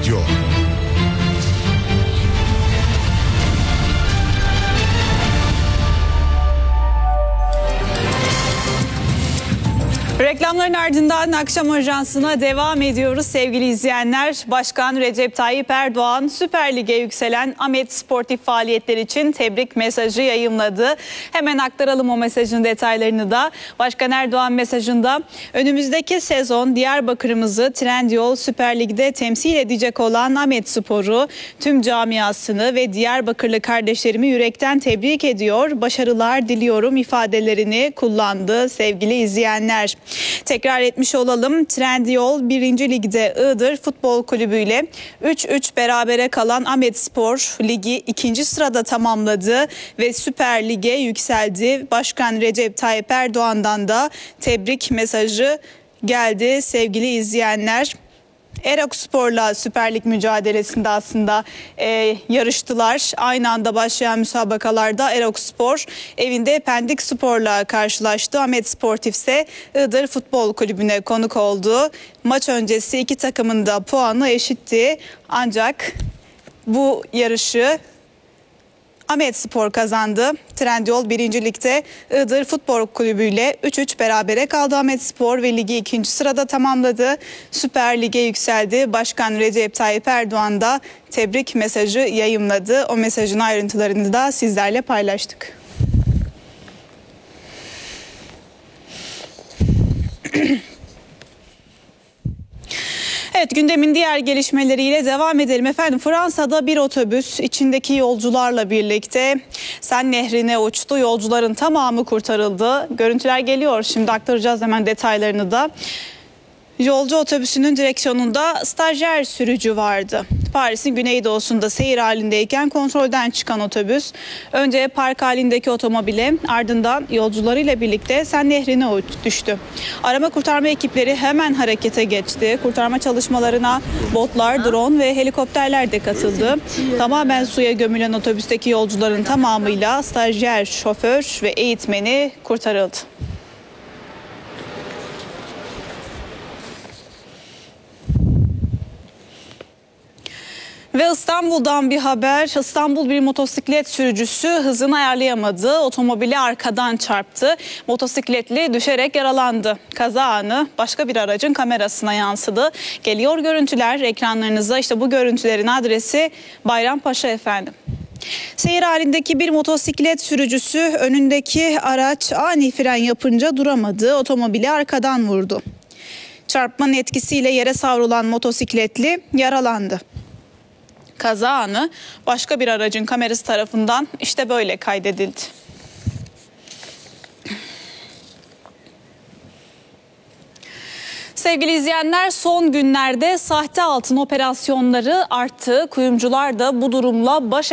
Radyo. Reklamların ardından akşam ajansına devam ediyoruz sevgili izleyenler. Başkan Recep Tayyip Erdoğan Süper Lig'e yükselen Ahmet sportif faaliyetler için tebrik mesajı yayımladı. Hemen aktaralım o mesajın detaylarını da. Başkan Erdoğan mesajında önümüzdeki sezon Diyarbakır'ımızı Trendyol Süper Lig'de temsil edecek olan Ahmet Spor'u, tüm camiasını ve Diyarbakırlı kardeşlerimi yürekten tebrik ediyor, başarılar diliyorum ifadelerini kullandı sevgili izleyenler. Tekrar etmiş olalım. Trendyol 1. Lig'de Iğdır Futbol Kulübü ile 3-3 berabere kalan Ahmet Spor ligi 2. sırada tamamladı ve Süper Lig'e yükseldi. Başkan Recep Tayyip Erdoğan'dan da tebrik mesajı geldi sevgili izleyenler. Erakspor'la Süper Lig mücadelesinde aslında yarıştılar. Aynı anda başlayan müsabakalarda Erakspor evinde Pendik Spor'la karşılaştı. Ahmet Sportif ise Iğdır Futbol Kulübü'ne konuk oldu. Maç öncesi iki takımın da puanı eşitti. Ancak bu yarışı Ahmet Spor kazandı. Trendyol 1. Lig'de Iğdır Futbol Kulübü ile 3-3 berabere kaldı Ahmet Spor ve ligi 2. sırada tamamladı. Süper Lig'e yükseldi. Başkan Recep Tayyip Erdoğan da tebrik mesajı yayımladı. O mesajın ayrıntılarını da sizlerle paylaştık. Evet, gündemin diğer gelişmeleriyle devam edelim. Efendim, Fransa'da bir otobüs içindeki yolcularla birlikte Sen Nehri'ne uçtu. Yolcuların tamamı kurtarıldı. Görüntüler geliyor. Şimdi aktaracağız hemen detaylarını da. Yolcu otobüsünün direksiyonunda stajyer sürücü vardı. Paris'in güneydoğusunda seyir halindeyken kontrolden çıkan otobüs önce park halindeki otomobile, ardından yolcularıyla birlikte Sen Nehri'ne düştü. Arama kurtarma ekipleri hemen harekete geçti. Kurtarma çalışmalarına botlar, drone ve helikopterler de katıldı. Tamamen suya gömülen otobüsteki yolcuların tamamıyla stajyer, şoför ve eğitmeni kurtarıldı. Ve İstanbul'dan bir haber. İstanbul bir motosiklet sürücüsü hızını ayarlayamadı. Otomobili arkadan çarptı. Motosikletli düşerek yaralandı. Kaza anı başka bir aracın kamerasına yansıdı. Geliyor görüntüler ekranlarınıza. İşte bu görüntülerin adresi Bayrampaşa efendim. Seyir halindeki bir motosiklet sürücüsü önündeki araç ani fren yapınca duramadı. Otomobili arkadan vurdu. Çarpmanın etkisiyle yere savrulan motosikletli yaralandı. Kaza anı başka bir aracın kamerası tarafından işte böyle kaydedildi. Sevgili izleyenler, son günlerde sahte altın operasyonları arttı. Kuyumcular da bu durumla baş